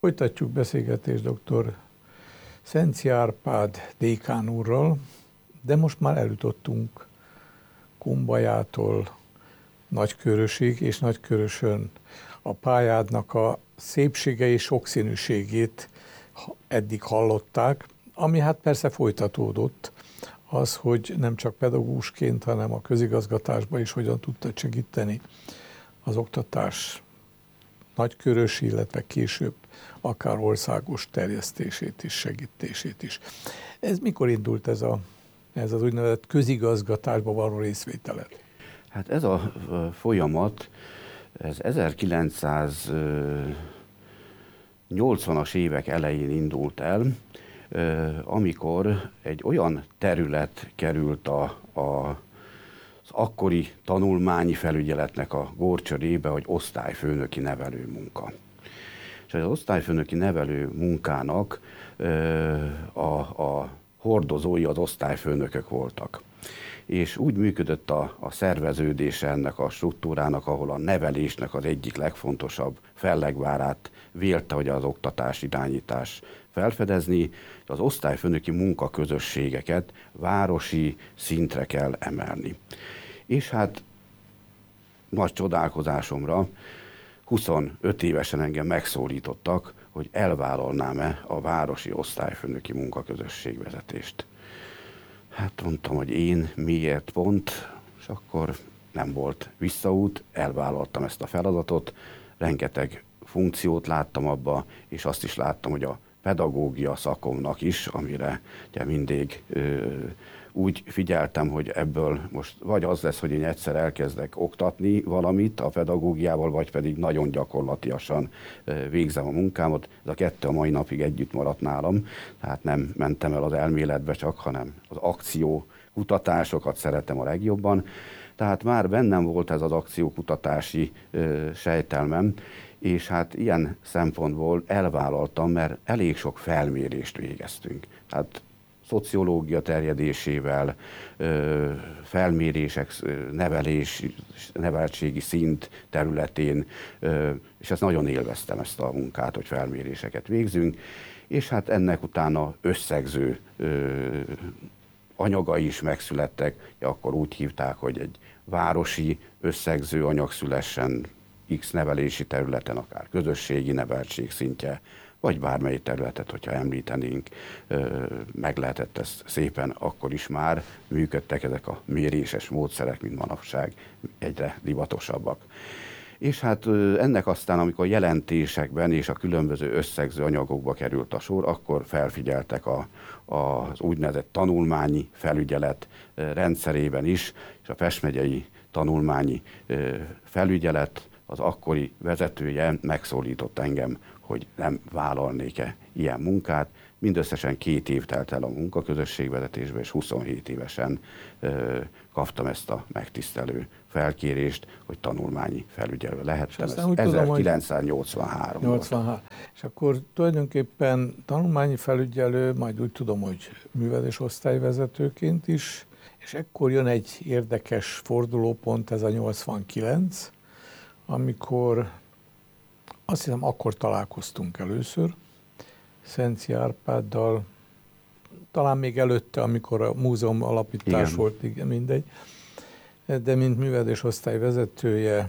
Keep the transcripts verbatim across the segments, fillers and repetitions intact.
Folytatjuk beszélgetést dr. Szenci Árpád dékán úrral, de most már eljutottunk Kumbajától Nagykörösig, és Nagykörösön a pályádnak a szépsége és sokszínűségét eddig hallották, ami hát persze folytatódott, az, hogy nem csak pedagógusként, hanem a közigazgatásban is hogyan tudta segíteni az oktatás Nagykörös, illetve később akár országos terjesztését is, segítését is. Ez mikor indult ez, a, ez az úgynevezett közigazgatásban való részvételet? Hát ez a folyamat, ez ezerkilencszáznyolcvanas évek elején indult el, amikor egy olyan terület került a, a az akkori tanulmányi felügyeletnek a górcsörébe, hogy osztályfőnöki nevelő munka. És az osztályfőnöki nevelő munkának a, a hordozói az osztályfőnökök voltak. És úgy működött a, a szerveződése ennek a struktúrának, ahol a nevelésnek az egyik legfontosabb fellegvárát vélte, hogy az oktatás, irányítás felfedezni, az osztályfőnöki munkaközösségeket városi szintre kell emelni. És hát nagy csodálkozásomra huszonöt évesen engem megszólítottak, hogy elvállalnám-e a városi osztályfőnöki munkaközösségvezetést. Hát mondtam, hogy én miért pont, és akkor nem volt visszaút, elvállaltam ezt a feladatot, rengeteg funkciót láttam abba, és azt is láttam, hogy a pedagógia szakomnak is, amire ugye mindig ö, úgy figyeltem, hogy ebből most vagy az lesz, hogy én egyszer elkezdek oktatni valamit a pedagógiával, vagy pedig nagyon gyakorlatiasan ö, végzem a munkámat. Ez a kettő a mai napig együtt maradt nálam, tehát nem mentem el az elméletbe csak, hanem az akció kutatásokat szeretem a legjobban. Tehát már bennem volt ez az akciókutatási ö, sejtelmem, és hát ilyen szempontból elvállaltam, mert elég sok felmérést végeztünk. Hát szociológia terjedésével, felmérések, nevelés, neveltségi szint területén, és ezt nagyon élveztem, ezt a munkát, hogy felméréseket végzünk, és hát ennek utána összegző anyagai is megszülettek, akkor úgy hívták, hogy egy városi összegző anyag szülessen X nevelési területen, akár közösségi neveltség szintje, vagy bármely területet, hogyha említenénk, meg lehetett ezt szépen, akkor is már működtek ezek a méréses módszerek, mint manapság, egyre divatosabbak. És hát ennek aztán, amikor jelentésekben és a különböző összegző anyagokba került a sor, akkor felfigyeltek a, az úgynevezett tanulmányi felügyelet rendszerében is, és a Pest megyei tanulmányi felügyelet, az akkori vezetője megszólított engem, hogy nem vállalnék-e ilyen munkát. Mindösszesen két év telt el a munkaközösségvezetésbe, és huszonhét évesen ö, kaptam ezt a megtisztelő felkérést, hogy tanulmányi felügyelő lehettem. Ez ezerkilencszáznyolcvanhárom nyolcvanhárom. És akkor tulajdonképpen tanulmányi felügyelő, majd úgy tudom, hogy művelés osztályvezetőként is, és ekkor jön egy érdekes fordulópont, ez a nyolcvankilenc, amikor azt hiszem, akkor találkoztunk először Szenci Árpáddal, talán még előtte, amikor a múzeum alapítás igen. volt, igen, mindegy, de mint művelés osztály vezetője,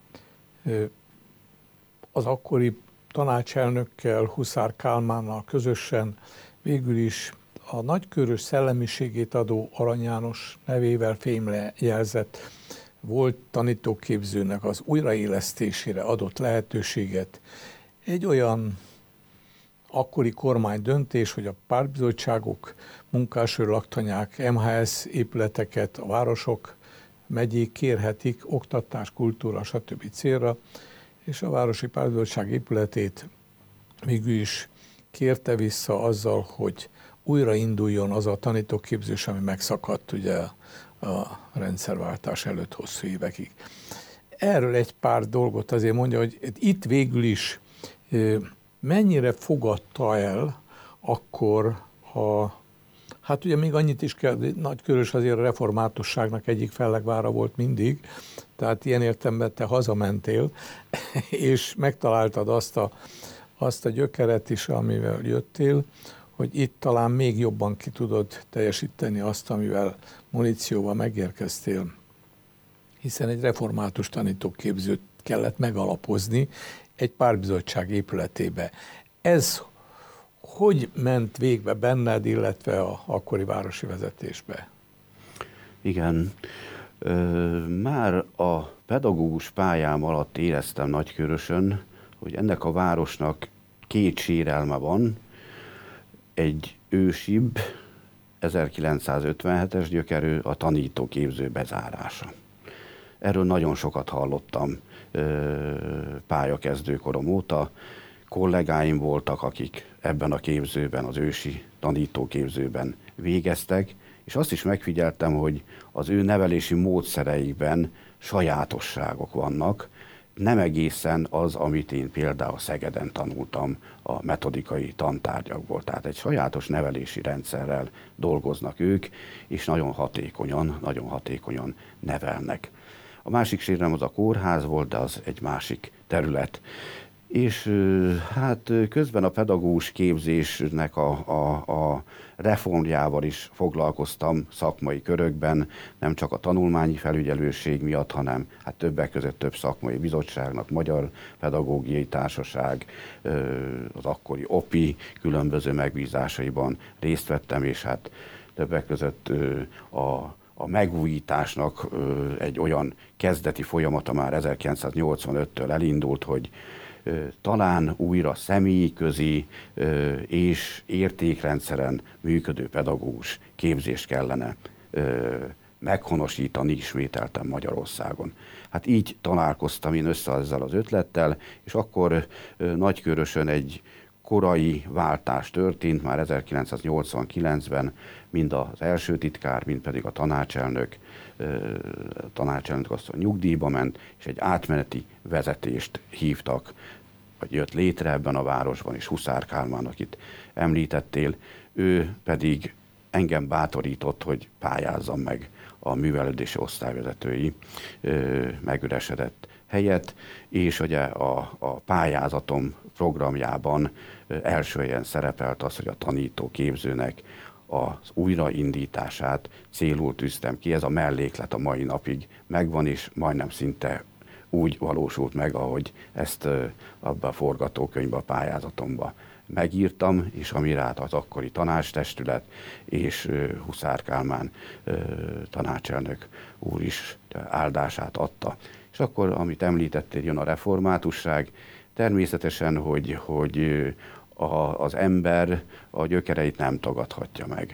az akkori tanácselnökkel, Huszár Kálmánnal közösen végül is a Nagykörös szellemiségét adó Arany János nevével fémre jelzett volt tanítóképzőnek az újraélesztésére adott lehetőséget egy olyan akkori kormány döntés, hogy a pártbizottságok, munkásőr laktanyák, em há es épületeket a városok, megyék kérhetik oktatás, kultúra, stb. Célra, és a városi pártbizottság épületét végül is kérte vissza azzal, hogy újrainduljon az a tanítóképzés, ami megszakadt ugye a rendszerváltás előtt hosszú évekig. Erről egy pár dolgot azért mondja, hogy itt végül is mennyire fogadta el akkor a, hát ugye még annyit is kell, Nagykörös azért a reformátusságnak egyik fellegvára volt mindig, tehát ilyen értelemben te hazamentél, és megtaláltad azt a, azt a gyökeret is, amivel jöttél, hogy itt talán még jobban ki tudod teljesíteni azt, amivel munícióval megérkeztél, hiszen egy református tanítóképzőt kellett megalapozni egy pártbizottság épületébe. Ez hogy ment végbe benned, illetve a akkori városi vezetésbe? Igen, már a pedagógus pályám alatt éreztem Nagykörösön, hogy ennek a városnak két sérelme van, egy ősibb, ezerkilencszázötvenhetes gyökerű, a tanítóképző bezárása. Erről nagyon sokat hallottam pályakezdőkorom óta. Kollégáim voltak, akik ebben a képzőben, az ősi tanítóképzőben végeztek, és azt is megfigyeltem, hogy az ő nevelési módszereikben sajátosságok vannak, nem egészen az, amit én például Szegeden tanultam a metodikai tantárgyakból. Tehát egy sajátos nevelési rendszerrel dolgoznak ők, és nagyon hatékonyan, nagyon hatékonyan nevelnek. A másik sérelem az a kórház volt, de az egy másik terület. És hát közben a pedagógus képzésnek a, a, a reformjával is foglalkoztam szakmai körökben, nem csak a tanulmányi felügyelőség miatt, hanem hát többek között több szakmai bizottságnak, Magyar Pedagógiai Társaság, az akkori o pé i különböző megbízásaiban részt vettem, és hát többek között a a megújításnak egy olyan kezdeti folyamata már ezerkilencszáznyolcvanöttől elindult, hogy talán újra személyközi és értékrendszeren működő pedagógus képzést kellene meghonosítani, ismételten Magyarországon. Hát így találkoztam én össze ezzel az ötlettel, és akkor Nagykörösön egy korai váltás történt, már ezerkilencszáznyolcvankilencben mind az első titkár, mind pedig a tanácselnök, tanácselnök asszony nyugdíjba ment, és egy átmeneti vezetést hívtak, vagy jött létre ebben a városban, és Huszár Kálmán, akit említettél, ő pedig engem bátorított, hogy pályázzam meg a művelődési osztályvezetői megüresedett helyet, és ugye a, a pályázatom programjában első helyen szerepelt az, hogy a tanítóképzőnek az újraindítását célul tűztem ki. Ez a melléklet a mai napig megvan, és majdnem szinte úgy valósult meg, ahogy ezt abban a forgatókönyvben, a pályázatomban megírtam, és amire hát az akkori tanácstestület és Huszár Kálmán tanácselnök úr is áldását adta. És akkor, amit említettél, jön a reformátusság. Természetesen, hogy, hogy a, az ember a gyökereit nem tagadhatja meg.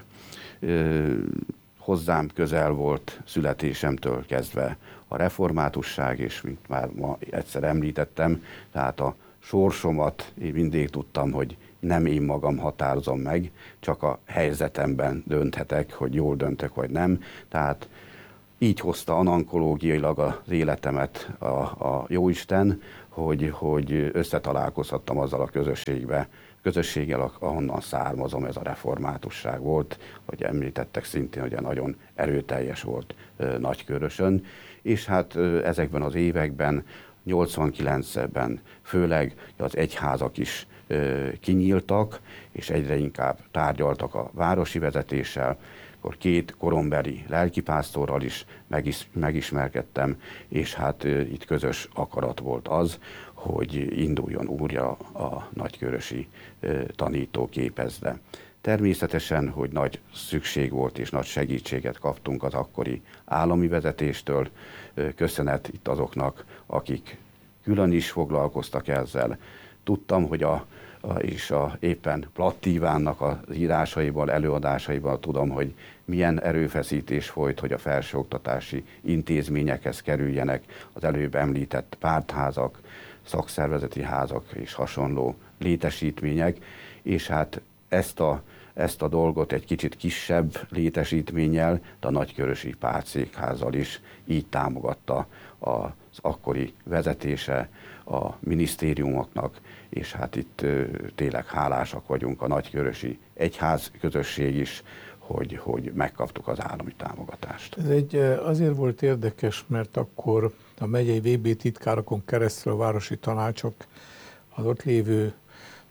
Hozzám közel volt születésemtől kezdve a reformátusság, és mint már ma egyszer említettem, tehát a sorsomat én mindig tudtam, hogy nem én magam határozom meg, csak a helyzetemben dönthetek, hogy jól döntök, vagy nem. Tehát így hozta anankológiailag az életemet a, a Jóisten, hogy, hogy összetalálkozhattam azzal a közösségbe, közösséggel, ahonnan származom, ez a reformátusság volt, hogy említettek szintén, hogy nagyon erőteljes volt Nagykörösön, és hát ezekben az években, nyolcvankilencben főleg az egyházak is kinyíltak, és egyre inkább tárgyaltak a városi vezetéssel, akkor két korombeli lelkipásztorral is megis, megismerkedtem, és hát itt közös akarat volt az, hogy induljon újra a nagykörösi tanítóképezde. Természetesen, hogy nagy szükség volt és nagy segítséget kaptunk az akkori állami vezetéstől. Köszönet itt azoknak, akik külön is foglalkoztak ezzel. Tudtam, hogy a, a, és a éppen Platt Ivánnak az írásaiból, előadásaiból tudom, hogy milyen erőfeszítés folyt, hogy a felsőoktatási intézményekhez kerüljenek az előbb említett pártházak, szakszervezeti házak és hasonló létesítmények, és hát ezt a, ezt a dolgot egy kicsit kisebb létesítménnyel, de a nagykörösi pártszékházzal is így támogatta az akkori vezetése a minisztériumoknak, és hát itt tényleg hálásak vagyunk a nagykörösi egyház közösség is, hogy, hogy megkaptuk az állami támogatást. Ez egy, azért volt érdekes, mert akkor a megyei vé bé titkárokon keresztül a városi tanácsok az ott lévő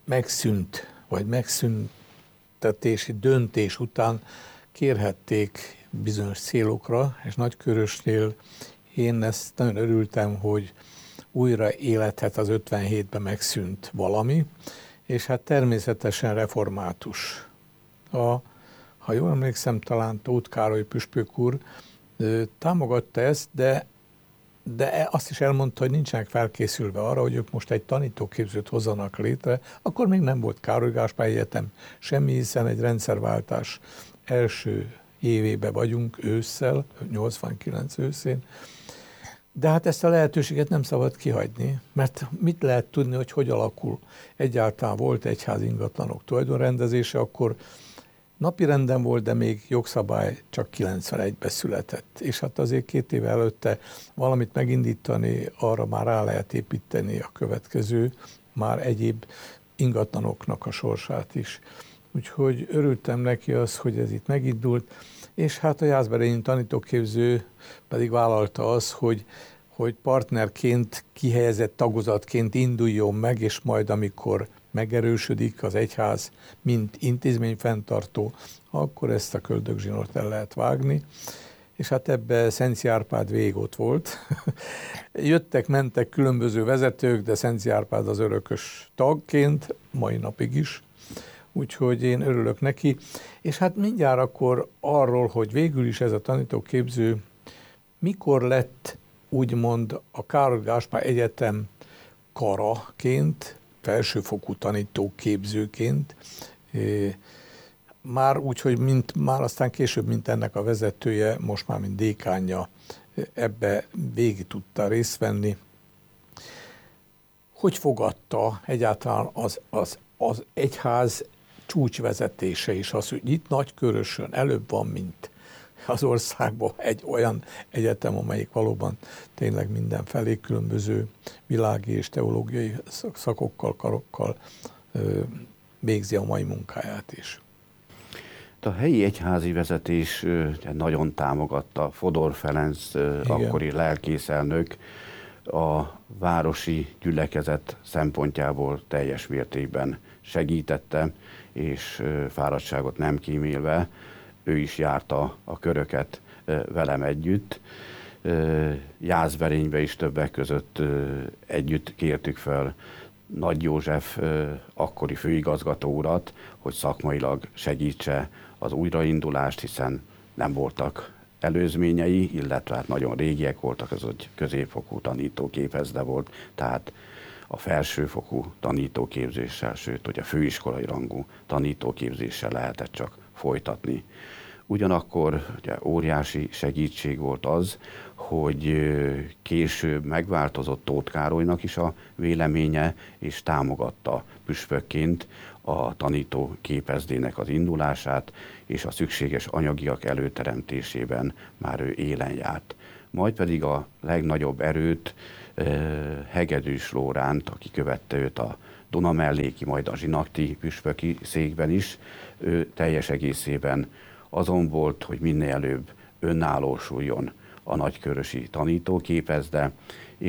megszűnt, vagy megszüntetési döntés után kérhették bizonyos célokra, és Nagykörösnél én ezt nagyon örültem, hogy újra élethet az ötvenhétben megszűnt valami, és hát természetesen református. A, ha jól emlékszem, talán Tóth Károly püspök úr támogatta ezt, de, de azt is elmondta, hogy nincsenek felkészülve arra, hogy ők most egy tanítóképzőt hozzanak létre. Akkor még nem volt Károly Gáspár Egyetem semmi, hiszen egy rendszerváltás első évébe vagyunk ősszel, nyolcvankilenc őszén. De hát ezt a lehetőséget nem szabad kihagyni, mert mit lehet tudni, hogy hogy alakul? Egyáltalán volt egyház ingatlanok tulajdonrendezése, akkor napirenden volt, de még jogszabály csak kilencvenegyben született. És hát azért két év előtte valamit megindítani, arra már rá lehet építeni a következő, már egyéb ingatlanoknak a sorsát is. Úgyhogy örültem neki az, hogy ez itt megindult, és hát a Jászberényi tanítóképző pedig vállalta az, hogy, hogy partnerként, kihelyezett tagozatként induljon meg, és majd amikor megerősödik az egyház, mint intézményfenntartó, akkor ezt a köldögzsinort el lehet vágni. És hát ebbe Szenci Árpád végig ott volt. Jöttek, mentek különböző vezetők, de Szenci Árpád az örökös tagként, mai napig is. Úgyhogy én örülök neki. És hát mindjárt akkor arról, hogy végül is ez a tanítóképző mikor lett úgymond a Károly Gáspár Egyetem karaként, felsőfokú tanítóképzőként, már úgy, hogy mint, már aztán később, mint ennek a vezetője, most már mint dékánja ebbe végig tudta részt venni. Hogy fogadta egyáltalán az, az, az egyház csúcsvezetése is az, hogy itt Nagykörösön előbb van, mint az országban egy olyan egyetem, amelyik valóban tényleg mindenfelé különböző világi és teológiai szakokkal, karokkal végzi a mai munkáját is. A helyi egyházi vezetés nagyon támogatta Fodor Ferenc, akkori lelkészelnök, a városi gyülekezet szempontjából teljes mértékben segítette, és fáradtságot nem kímélve, ő is járta a köröket velem együtt. Jászberénybe is többek között együtt kértük fel Nagy József akkori főigazgató urat, hogy szakmailag segítse az újraindulást, hiszen nem voltak előzményei, illetve hát nagyon régiek voltak, ez egy középfokú tanítóképezde volt, tehát a felsőfokú tanítóképzéssel, sőt, hogy a főiskolai rangú tanítóképzéssel lehetett csak folytatni. Ugyanakkor ugye, óriási segítség volt az, hogy később megváltozott Tóth Károlynak is a véleménye, és támogatta püspökként a tanítóképezdének az indulását, és a szükséges anyagiak előteremtésében már ő élen járt. Majd pedig a legnagyobb erőt Hegedűs Lóránt, aki követte őt a Dunamelléki, majd a zsinagti püspöki székben is, ő teljes egészében azon volt, hogy minél előbb önállósuljon a nagykörösi tanítóképezde,